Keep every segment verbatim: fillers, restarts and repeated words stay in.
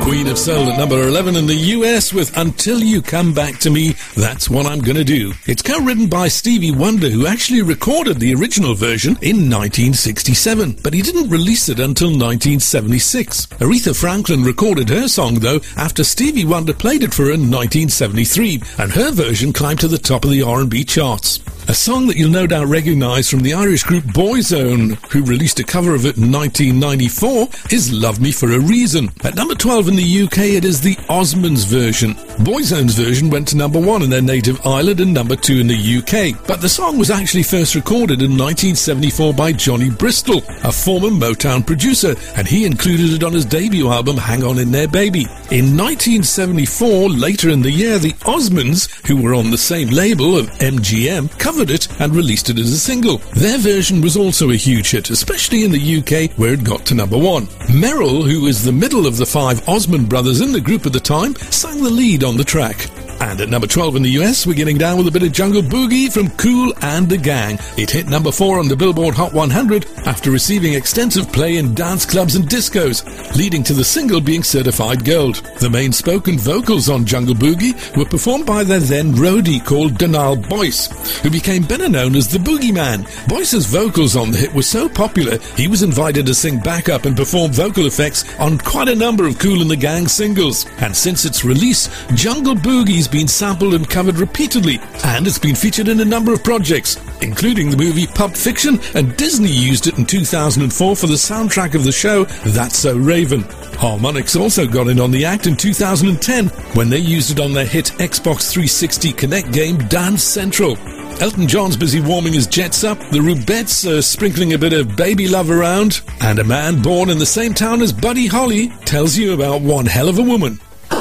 Queen of Soul at number eleven in the U S with Until You Come Back to Me, That's What I'm Gonna Do. It's co-written by Stevie Wonder, who actually recorded the original version in nineteen sixty-seven, but he didn't release it until nineteen seventy-six. Aretha Franklin recorded her song, though, after Stevie Wonder played it for her in nineteen seventy-three, and her version climbed to the top of the R and B charts. A song that you'll no doubt recognise from the Irish group Boyzone, who released a cover of it in nineteen ninety-four, is Love Me For A Reason. At number twelve in the U K, it is the Osmonds version. Boyzone's version went to number one in their native Ireland and number two in the U K. But the song was actually first recorded in nineteen seventy-four by Johnny Bristol, a former Motown producer, and he included it on his debut album, Hang On In There Baby. In nineteen seventy-four, later in the year, the Osmonds, who were on the same label of M G M, covered it and released it as a single. Their version was also a huge hit, especially in the U K, where it got to number one. Merrill, who is the middle of the five Osmond brothers in the group at the time, sang the lead on the track. And at number twelve in the U S, we're getting down with a bit of Jungle Boogie from Kool and the Gang. It hit number four on the Billboard Hot one hundred after receiving extensive play in dance clubs and discos, leading to the single being certified gold. The main spoken vocals on Jungle Boogie were performed by their then roadie called Donal Boyce, who became better known as the Boogeyman. Boyce's vocals on the hit were so popular, he was invited to sing backup and perform vocal effects on quite a number of Kool and the Gang singles. And since its release, Jungle Boogie's been sampled and covered repeatedly, and it's been featured in a number of projects, including the movie Pulp Fiction, and Disney used it in two thousand four for the soundtrack of the show That's So Raven. Harmonix also got in on the act in two thousand ten when they used it on their hit Xbox three sixty Connect game Dance Central. Elton John's busy warming his jets up, the Rubettes are sprinkling a bit of baby love around, and a man born in the same town as Buddy Holly tells you about one hell of a woman.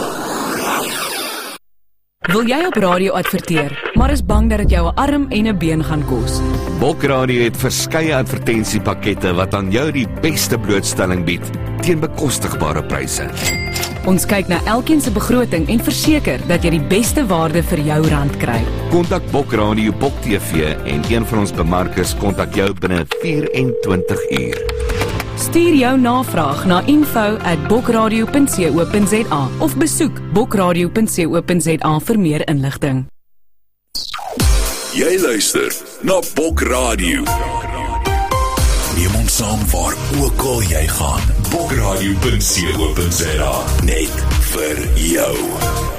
Wil jy op radio adverteer, maar is bang dat dit jou 'n arm en 'n been gaan kos? Bok Radio het verskeie advertensiepakkette wat aan jou die beste blootstelling bied teen bekostigbare pryse. Ons kyk na elkeen se begroting en verseker dat jy die beste waarde vir jou rand kry. Kontak Bok Radio, Bok T V en een van ons bemarkers kontak jou binne vyf en twintig uur. Stuur jou navraag na info at bokradio punt co punt za of besoek bokradio punt co punt za vir meer inligting. Jy luister na Bok Radio. Neem ons saam waar ook al jy gaan. bokradio punt co punt za, net vir jou.